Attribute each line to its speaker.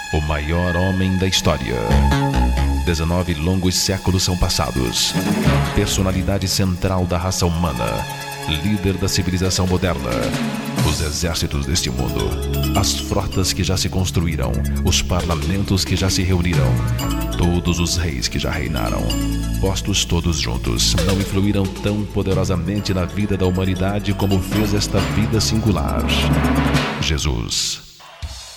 Speaker 1: o maior homem da história. 19 longos séculos são passados. Personalidade central da raça humana, líder da civilização moderna, os exércitos deste mundo, as frotas que já se construíram, os parlamentos que já se reuniram, todos os reis que já reinaram, postos todos juntos, não influíram tão poderosamente na vida da humanidade como fez esta vida singular. Jesus.